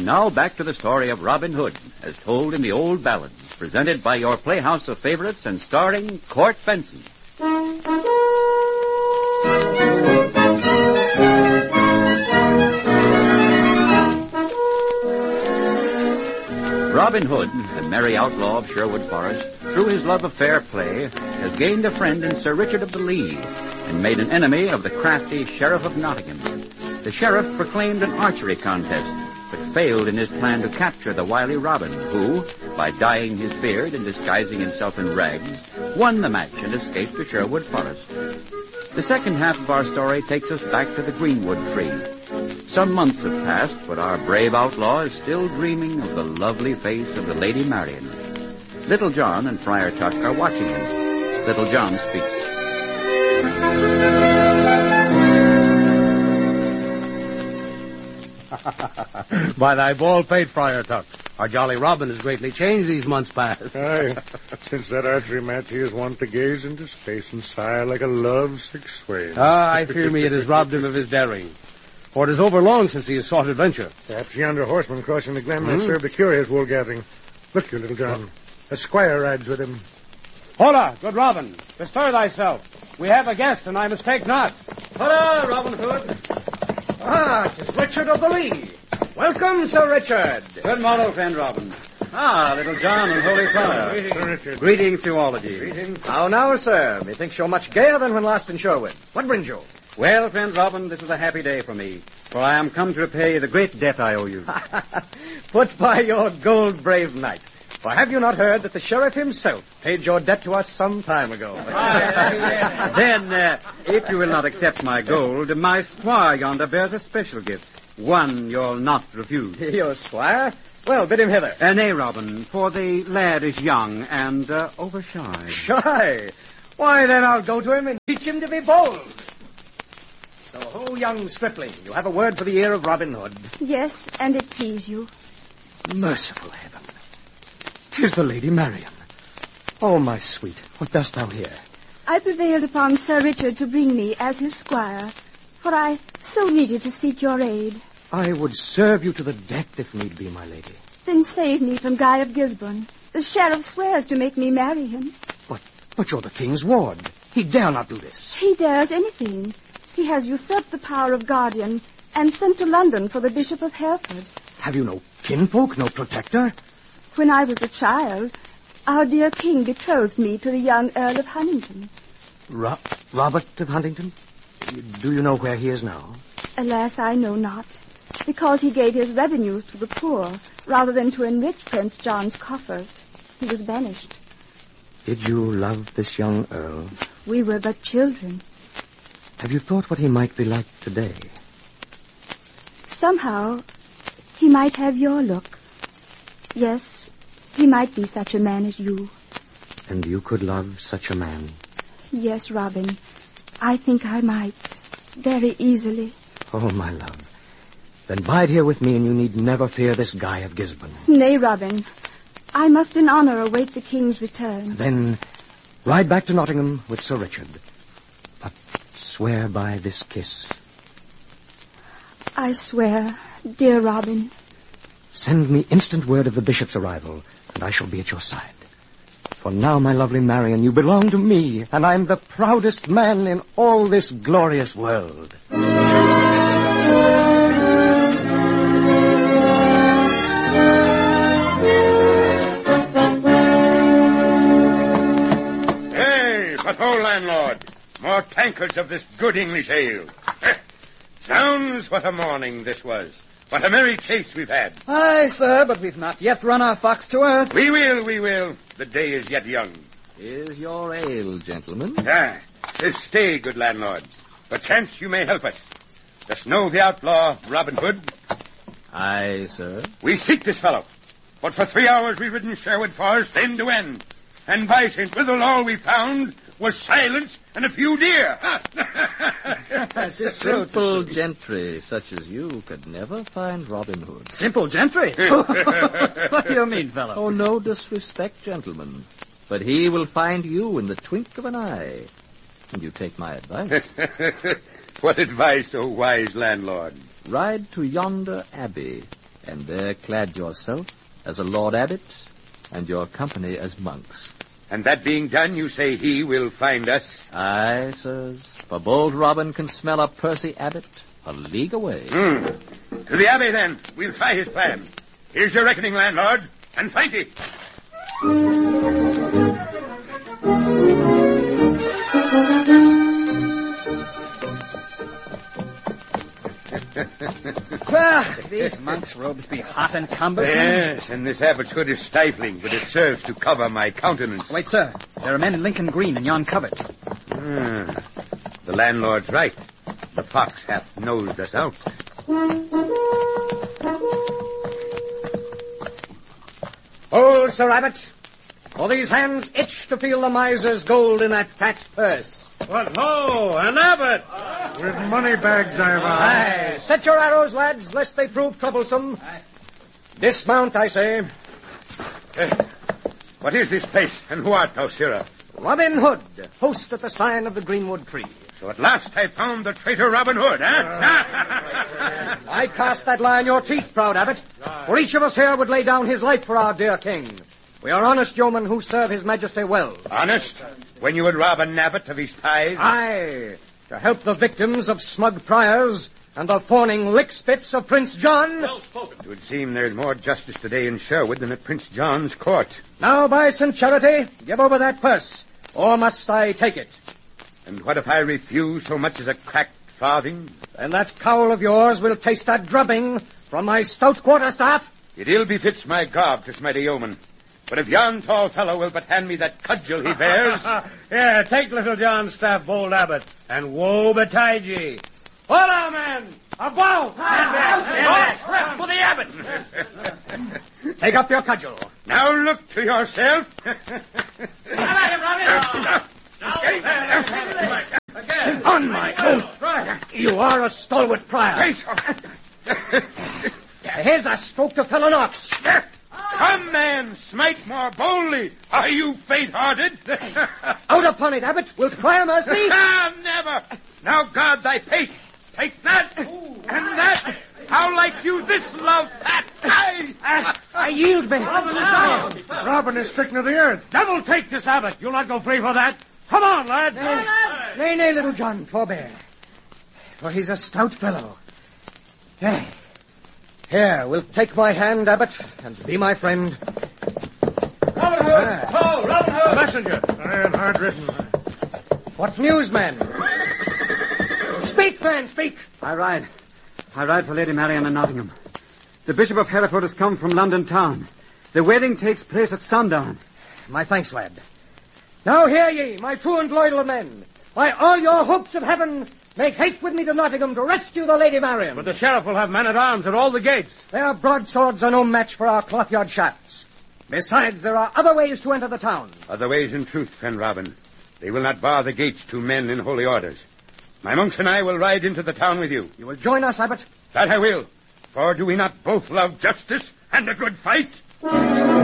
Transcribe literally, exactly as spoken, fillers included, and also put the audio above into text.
now back to the story of Robin Hood, as told in the old ballads, presented by your Playhouse of Favorites and starring Court Benson. Robin Hood, the merry outlaw of Sherwood Forest, through his love of fair play, has gained a friend in Sir Richard of the Lee, and made an enemy of the crafty Sheriff of Nottingham. The sheriff proclaimed an archery contest, but failed in his plan to capture the wily Robin, who, by dyeing his beard and disguising himself in rags, won the match and escaped to Sherwood Forest. The second half of our story takes us back to the Greenwood Tree. Some months have passed, but our brave outlaw is still dreaming of the lovely face of the Lady Marian. Little John and Friar Tuck are watching him. Little John speaks. By thy bald pate, Friar Tuck, our jolly Robin has greatly changed these months past. Aye, since that archery match he is wont to gaze into space and sigh like a love-sick swain. Ah, I fear me it has robbed him of his daring. For it is over long since he has sought adventure. Perhaps yonder horseman crossing the glen may Hmm? serve to cure his wool gathering. Look you, Little John. A squire rides with him. Hola, good Robin, bestir thyself. We have a guest, and I mistake not. Hola, Robin Hood. Ah, 'tis Richard of the Lee. Welcome, Sir Richard. Good morrow, friend Robin. Ah, Little John and Holy Father. Sir Richard. Greetings to all of you. Greetings. How now, sir? Methinks you're much gayer than when last in Sherwood. What brings you? Well, friend Robin, this is a happy day for me, for I am come to repay the great debt I owe you. Put by your gold, brave knight. For have you not heard that the sheriff himself paid your debt to us some time ago? Then, uh, if you will not accept my gold, my squire yonder bears a special gift. One you'll not refuse. Your squire? Well, bid him hither. Uh, nay, Robin, for the lad is young and uh, overshy. Shy? Why, then I'll go to him and teach him to be bold. So, ho, young stripling, you have a word for the ear of Robin Hood. Yes, and it please you. Merciful heaven. 'Tis the Lady Marian. Oh, my sweet, what dost thou here? I prevailed upon Sir Richard to bring me as his squire, for I so needed to seek your aid. I would serve you to the death if need be, my lady. Then save me from Guy of Gisborne. The sheriff swears to make me marry him. But, but you're the king's ward. He dare not do this. He dares anything. He has usurped the power of guardian and sent to London for the Bishop of Hereford. Have you no kinfolk, no protector? When I was a child, our dear king betrothed me to the young Earl of Huntingdon. Ro- Robert of Huntingdon? Do you know where he is now? Alas, I know not, because he gave his revenues to the poor rather than to enrich Prince John's coffers. He was banished. Did you love this young earl? We were but children. Have you thought what he might be like today? Somehow, he might have your look. Yes, he might be such a man as you. And you could love such a man? Yes, Robin. I think I might. Very easily. Oh, my love. Then bide here with me, and you need never fear this Guy of Gisborne. Nay, Robin. I must in honor await the king's return. Then ride back to Nottingham with Sir Richard. But swear by this kiss. I swear, dear Robin. Send me instant word of the bishop's arrival, and I shall be at your side. For now, my lovely Marian, you belong to me, and I'm the proudest man in all this glorious world. Hey, but ho, landlord. More tankards of this good English ale. Zounds, what a morning this was. What a merry chase we've had. Aye, sir, but we've not yet run our fox to earth. We will, we will. The day is yet young. Here's your ale, gentlemen. Ah, stay, good landlord. Perchance you may help us. Dost know the outlaw, Robin Hood? Aye, sir. We seek this fellow. But for three hours we've ridden Sherwood Forest end to end. And by Saint Withel all we found was silence and a few deer. Simple gentry such as you could never find Robin Hood. Simple gentry? What do you mean, fellow? Oh, no disrespect, gentlemen. But he will find you in the twink of an eye. And you take my advice. What advice, O wise landlord? Ride to yonder abbey and there clad yourself as a Lord Abbot and your company as monks. And that being done, you say he will find us? Aye, sirs, for bold Robin can smell a Percy Abbot a league away. Mm. To the Abbey, then. We'll try his plan. Here's your reckoning, landlord, and thank ye. Well, these monks' robes be hot and cumbersome. Yes, and this abbot's hood is stifling, but it serves to cover my countenance. Wait, sir. There are men in Lincoln Green in yon covert. Ah, the landlord's right. The fox hath nosed us out. Hold, Sir Abbot, for these hands itch to feel the miser's gold in that fat purse. What ho, an abbot! With money bags, I've Aye, set your arrows, lads, lest they prove troublesome. Dismount, I say. Eh, what is this place, and who art thou, sirrah? Robin Hood, host at the sign of the Greenwood Tree. So at last I found the traitor Robin Hood, eh? I cast that lie in your teeth, proud abbot, for each of us here would lay down his life for our dear king. We are honest yeomen who serve his majesty well. Honest? When you would rob an abbot of his tithe? Aye, to help the victims of smug priors and the fawning lickspits of Prince John. Well spoken. It would seem there's more justice today in Sherwood than at Prince John's court. Now, by Saint Charity, give over that purse, or must I take it? And what if I refuse so much as a cracked farthing? Then that cowl of yours will taste that drubbing from my stout quarterstaff. It ill befits my garb to smite a yeoman. But if yon tall fellow will but hand me that cudgel he bears... Yeah, take Little John's staff, bold abbot, and woe betide ye. Hola, men! A bow! For the abbot! Take up your cudgel. Now look to yourself. On my oath, you are a stalwart prior. Here's a stroke to fell an ox. Come, man, smite more boldly. Are you faint-hearted? Out upon it, Abbot. Wilt cry a mercy? Ah, never. Now guard thy pate. Take that, and that. How like you this, love pat? I, uh, I yield me. Robin is down. Robin is stricken to the earth. Devil take this abbot. You'll not go free for that. Come on, lads. Nay, nay, nay, Little John, forbear. For he's a stout fellow. Hey. Here, we'll take my hand, Abbot, and be my friend. Robin Hood! Ah. Oh, Robin Hood! Messenger. Iron hard written. What news, man? Speak, man, speak. I ride. I ride for Lady Marian in Nottingham. The Bishop of Hereford has come from London town. The wedding takes place at sundown. My thanks, lad. Now hear ye, my true and loyal men. By all your hopes of heaven, make haste with me to Nottingham to rescue the Lady Marian. But the sheriff will have men-at-arms at all the gates. Their broadswords are no match for our cloth-yard shafts. Besides, there are other ways to enter the town. Other ways, in truth, friend Robin. They will not bar the gates to men in holy orders. My monks and I will ride into the town with you. You will join us, Abbot? That I will. For do we not both love justice and a good fight?